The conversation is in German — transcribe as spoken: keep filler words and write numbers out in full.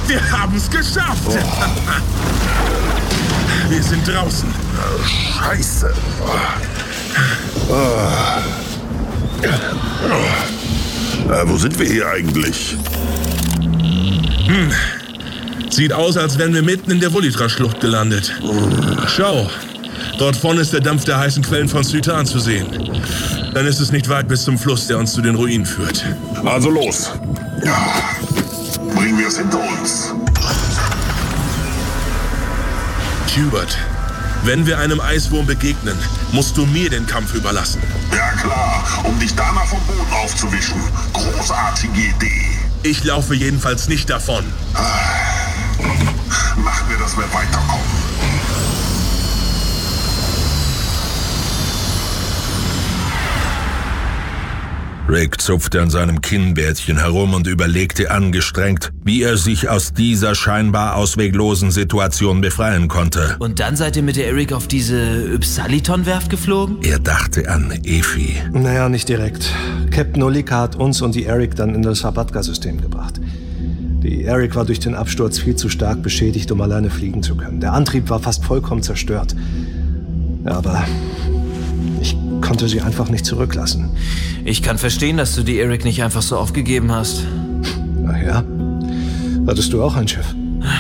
Wir haben's geschafft! Oh. Wir sind draußen. Scheiße. Oh. Äh, wo sind wir hier eigentlich? Hm. Sieht aus, als wären wir mitten in der Vulitra-Schlucht gelandet. Schau, dort vorne ist der Dampf der heißen Quellen von Cytan zu sehen. Dann ist es nicht weit bis zum Fluss, der uns zu den Ruinen führt. Also los. Ja. Bringen wir es hinter uns. Hubert, wenn wir einem Eiswurm begegnen, musst du mir den Kampf überlassen. Ja klar, um dich danach vom Boden aufzuwischen. Großartige Idee. Ich laufe jedenfalls nicht davon. Machen wir, dass wir weiterkommen. Rick zupfte an seinem Kinnbärtchen herum und überlegte angestrengt, wie er sich aus dieser scheinbar ausweglosen Situation befreien konnte. Und dann seid ihr mit der Eric auf diese Ypsaliton-Werft geflogen? Er dachte an Efi. Naja, nicht direkt. Captain Olika hat uns und die Eric dann in das Sabatka-System gebracht. Die Eric war durch den Absturz viel zu stark beschädigt, um alleine fliegen zu können. Der Antrieb war fast vollkommen zerstört. Aber ich konnte sie einfach nicht zurücklassen. Ich kann verstehen, dass du die Eric nicht einfach so aufgegeben hast. Ach ja? Hattest du auch ein Schiff?